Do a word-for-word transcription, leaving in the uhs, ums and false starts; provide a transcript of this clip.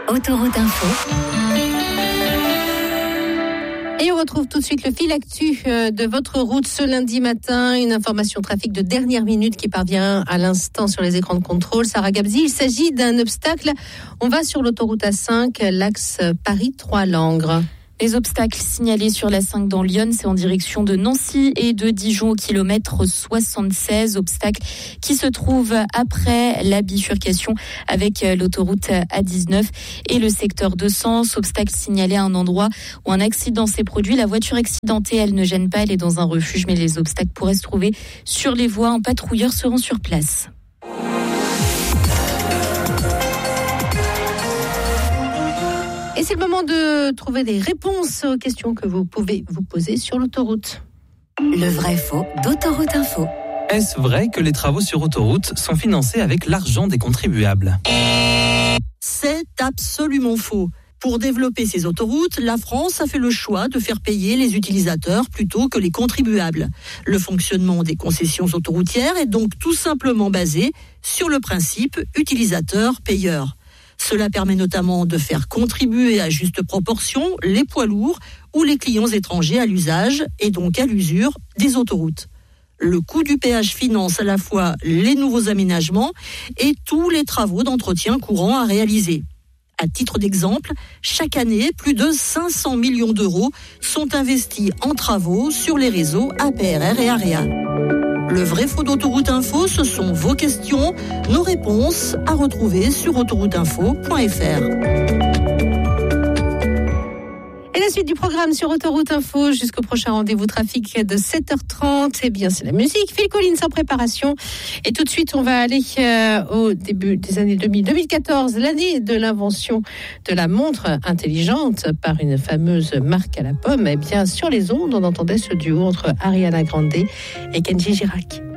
Autoroute Info. Et on retrouve tout de suite le fil actu de votre route ce lundi matin. Une information trafic de dernière minute qui parvient à l'instant sur les écrans de contrôle. Sarah Gabzi, il s'agit d'un obstacle. On va sur l'autoroute A cinq, l'axe Paris-Troyes-Langres. Les obstacles signalés sur la cinq dans l'Yonne, c'est en direction de Nancy et de Dijon au kilomètre soixante-seize. Obstacles qui se trouvent après la bifurcation avec l'autoroute A dix-neuf et le secteur de Sens. Obstacle signalé à un endroit où un accident s'est produit. La voiture accidentée, elle ne gêne pas, elle est dans un refuge, mais les obstacles pourraient se trouver sur les voies. Un patrouilleur se rend sur place. Et c'est le moment de trouver des réponses aux questions que vous pouvez vous poser sur l'autoroute. Le vrai faux d'Autoroute Info. Est-ce vrai que les travaux sur autoroute sont financés avec l'argent des contribuables ? C'est absolument faux. Pour développer ces autoroutes, la France a fait le choix de faire payer les utilisateurs plutôt que les contribuables. Le fonctionnement des concessions autoroutières est donc tout simplement basé sur le principe utilisateur-payeur. Cela permet notamment de faire contribuer à juste proportion les poids lourds ou les clients étrangers à l'usage et donc à l'usure des autoroutes. Le coût du péage finance à la fois les nouveaux aménagements et tous les travaux d'entretien courants à réaliser. À titre d'exemple, chaque année, plus de cinq cents millions d'euros sont investis en travaux sur les réseaux A P R R et AREA. Le vrai faux d'Autoroute Info, ce sont vos questions, nos réponses à retrouver sur autoroute info point f r. Et la suite du programme sur Autoroute Info jusqu'au prochain rendez-vous trafic de sept heures trente. Eh bien, c'est la musique. Phil Collins en préparation. Et tout de suite, on va aller euh, au début des années deux mille, deux mille quatorze, l'année de l'invention de la montre intelligente par une fameuse marque à la pomme. Eh bien, sur les ondes, on entendait ce duo entre Ariana Grande et Kenji Girac.